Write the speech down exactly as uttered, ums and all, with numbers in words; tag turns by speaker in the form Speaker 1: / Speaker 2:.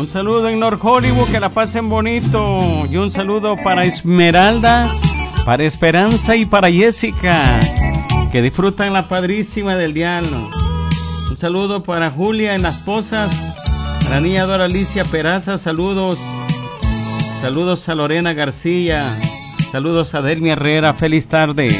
Speaker 1: Un saludo en North Hollywood, que la pasen bonito. Y un saludo para Esmeralda, para Esperanza y para Jessica, que disfrutan la padrísima del diablo. Un saludo para Julia en Las Pozas, a la niña Dora Alicia Peraza, saludos. Saludos a Lorena García, saludos a Delmi Herrera, feliz tarde.